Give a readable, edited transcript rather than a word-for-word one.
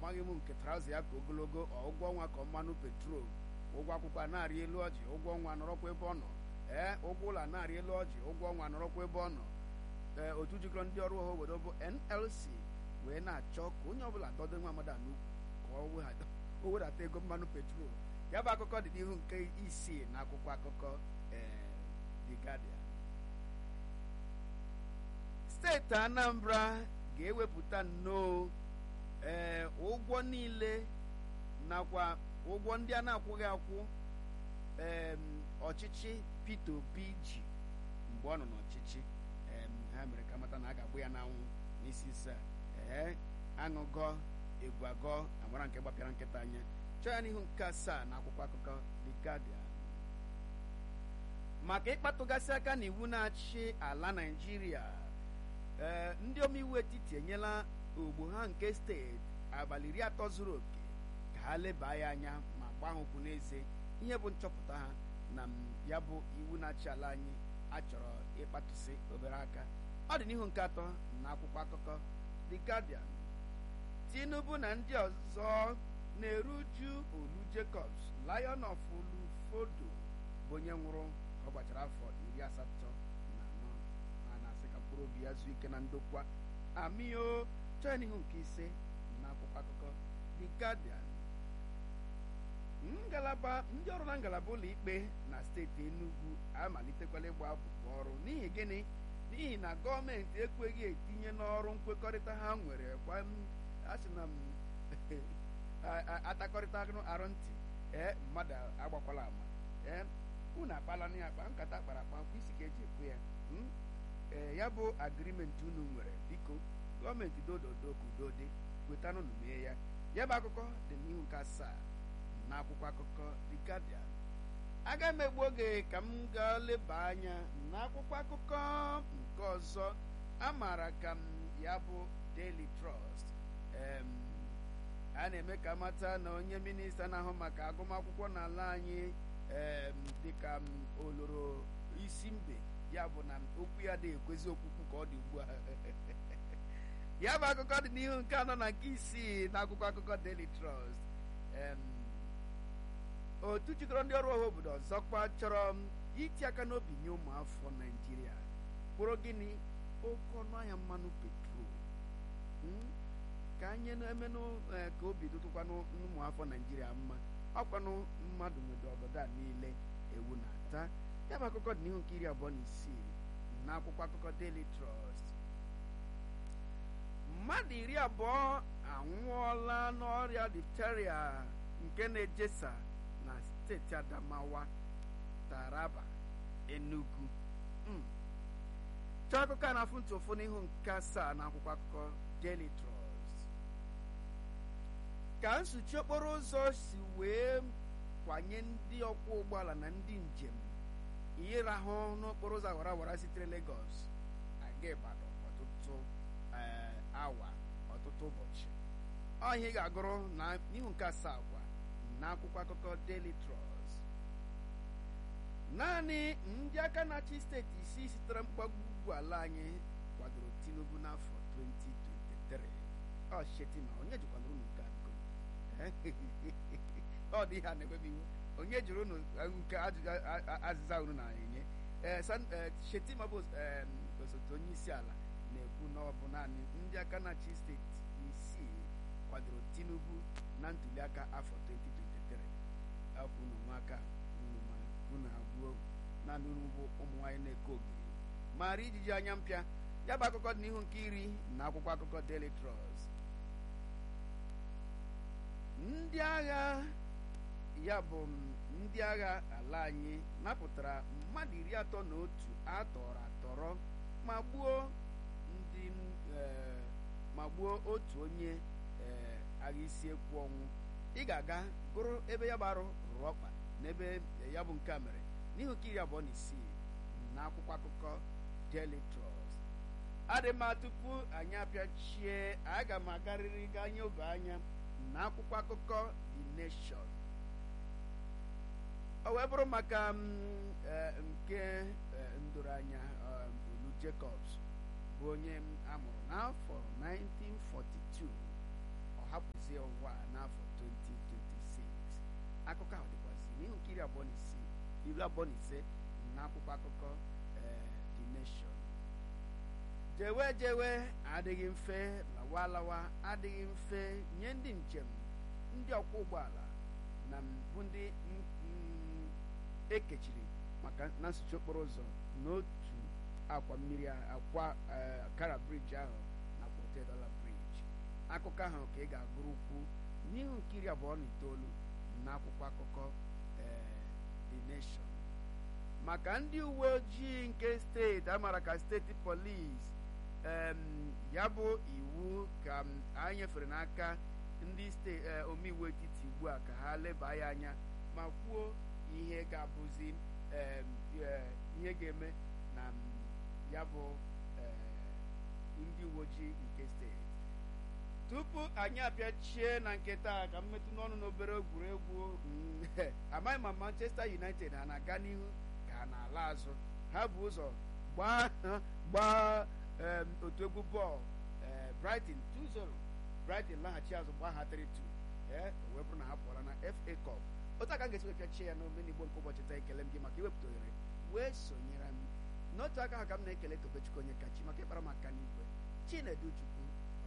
amaghị m nke traụza ya ka ogologo ụgwọ ọnwa ka mmanụ petrol, ụgwọ akwụkwọ a na-arị elu ọjị, ụgwọ ọnwa nọrọkwa ebe ọ nọ, ụgwọ ụlọ na-arị elu ọjị, ụgwọ ọnwa nọrọkwa ebe ọ nọ. Otu jikọrọ ndị ọrụ ọha obodo bụ NLC wee na-achọ ka onye ọbụla dọdo nwa amadi n'ukwu ka o wedata ego mmanụ petrol. Ya bụ akụkọ dị n'ihu nke 6 na akwụkwọ akụkọ The Guardian. Steeti Anambra ga-ewepụta nnọọ ụgwọ niile nakwa ụgwọ ndị a na-akwụghị akwụ ọchịchị Peter Obi ji mgbe ọ nọ n'ọchịchị. Ha mere ka mata na a ga-agbụ ya n'anwụ n'isi ise aṅụgọ egwuagọ amara nke gbapịara nkịta anya. Chọọ ya n'ihu nke 7 na akwụkwọ akụkọ The Guardian. Maka ịkpatụgasị aka n'iwu na-achị ala Naịjirịa, ndị omeiwu etiti enyela ogbo ha nke steeti abalị 30 zuru oke ka ha leba ya anya ma gbaa ha ụkwụ n'eze ihe bụ nchọpụta ha na ya bụ iwu na-achị ala anyị achọrọ ịkpatụsị obere aka. Ọ dị n'ihu nke 3 na akwụkwọ akụkọ The Guardian. Tinubu na ndị ọzọ na-eru uju Olu Jacobs, Lion of Olufodo, bụ onye nwụrụ ka ọ gbachara afọ 84 ma na-asị ka mkpụrụ obi ya zuo ike na ndokwa. Amio chọọ n'ihu nke 5 na akwụkwọ akụkọ The Guardian. Ndị ọrụ na ngalaba ụlọ ikpe na steeti Enugu amalitekwala ịgba abụbụ ọrụ. N'ihi gịnị? N'ihi na gọọmenti ekweghị etinye n'ọrụ nkwekọrịta ha nwere asị na atakọrịta arụ ntị mmadụ agbakwala ama unu akpala na ya akpa nkata akpara akpa nkwa isi ka eji ekwe ya. Ya bụ agrimenti unu nwere, biko gọọmenti dododo ka udo dị, kwetanụ unu mee ya. Ya bụ akụkọ dị n'ihu nke 7 na akwụkwọ akụkọ The Guardian. Aga m egbu oge ka m gaa leba anya na akwụkwọ akụkọ nke ọzọ amaara ka ya bụ Daily Trust. A na-eme ka mata na onye minista na-ahụ maka agụmakwụkwọ n'ala anyị dịka oloro isi mbe, ya bụ na okwu ya dị ekwezi okwukwu ka ọ dị ugbu a. Ya bụ akụkọ dị n'ihu nke 4 na nke 6 na akwụkwọ akụkọ Daily Trust. Otu jikọrọ ndị ọrụ ọha obodo ọzọkwa chọrọ iti aka n'obi nye ụmụafọ Naịjirịa kwụrụ gịnị? Oke ọnụ ahịa mmanụ petrol. Ka anyị na-emenụ ka obi dụtụkwanụ ụmụafọ Naịjirịa mma. Ọkwanụ mmadụ nwere ọgọdọ a niile ewu na-ata. Ya bụ akụkọ dị n'ihu nke 26 na akwụkwọ akụkọ Daily Trust. Mmadụ 20 anwụọla n'ọrịa diphtheria nke na-ejesa na steeti Adamawa, Taraba, Enugu. Chọọ akụkọ a na-afụ ntụfụ n'ihu nke 7 na akwụkwọ akụkọ Daily Trust. Ka nsuchi okporo ụzọ si wee kwanye ndị ọkwọ ụgbọala na ndị njem ịrahụ n'okporo ụzọ awara sitere Lagos aga Ibadan ọtụtụ awa ọtụtụ ụbọchị. Ọ ihe ị ga-agụrụ na n'ihu nke 7 agwa na akwụkwọ akụkọ Daily Trust. Naanị ndị aka na-achị steeti 6 sitere mgbagwo ugwu ala anyị kwadoro Tinubu n'afọ 2023. Shetima onye jikwana unu nke ọ dị ihe a na-ebe iwu onye jiri unu nke azịza unu na-enye. Shetima bụ osote onye isi ala na-ekwu na ọ bụ naanị ndị aka na-achị steeti 6 kwadoro Tinubu na ntuliaka afọ 2023. Afọ unu nwaka unu abụọ naanị unu bụ ụmụ nwaanyị na-eke ogiri mara ijiji anya mpịa. Ya bụ akụkọ dị n'ihu nke 10 na akwụkwọ akụkọ Daily Trust. Ndị agha, ya bụ ndị agha ala anyị napụtara mmadụ 31 atọrọ ma gbuo otu onye agha isi ekwu ọnwụ. Ị ga-aga gụrụ ebe ya gbarụ rụrụ ọkpa n'ebe ya bụ nke a mere n'ihu nke 26 na akwụkwọ akụkọ Daily Trust. Adịma tupu anyị apịachie, aga m agarịrị gaa nye oge anya na akwụkwọ akụkọ The Nation. O wee bụrụ maka nke ndoro anya Olu Jacobs bụ onye amụrụ n'afọ 1942. Ọ hapụzie ụwa n'afọ 2026. Akụkọ ahụ dịkwazị n'ihu nke iri abụọ na ise n'akwụkwọ akụkọ The Nation. Jewe adịghị mfe, lawa adịghị mfe nye ndị njem, ndị ọkwọ ụgbọala na bụ ndị ekechiri maka na nsuchi okporo ụzọ n'otu akwa Kara briji ahụ na Portedala briji. Akụkọ ahụ ka ị ga-agụrụ ukwu n'ihu nke iri abụọ na itoolu n'akwụkwọ akụkọ The Nation. Maka ndị uwe ojii nke steeti amara ka steeti polisi, ya bụ iwu ka a nyefere n'aka ndị omeiwu etiti ugbu a ka ha leba ya anya ma kwuo ihe ga-abụzi ihe ga-eme na ya bụ ndị uwe ojii nke steeti. Tupu anyị abịachie na nke taa, ka m metụ n'ọnụ n'obere egwuregwu. Amaghị ma Manchester United ha na-aga n'ihu ka ha na-ala azụ. Ha bụ ụzọ gbaa otu egwu bọọlụ Brighton 2-0. Brighton laghachi azụ gbaa ha 3-2. O wee bụrụ na ha pụọla na FA Cup. Otu aka m ga-esi wepịachie ya n'omenigbo nke ụbọchị taa. Ekele m gị maka iwepụta ohere wee sonyere m. N'otu aka ha ka m na-ekele Tobechukwu onye kachi maka ịkpara m aka n'igwe. Chinedu Chukwu